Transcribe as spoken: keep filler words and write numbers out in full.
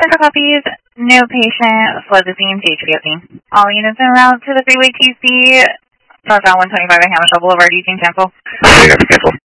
Central copies, no patient, flood the scene, T H P scene. All units en route to the freeway T C, southbound one twenty-five at Hammershaw Boulevard using cancel. Okay, cancel.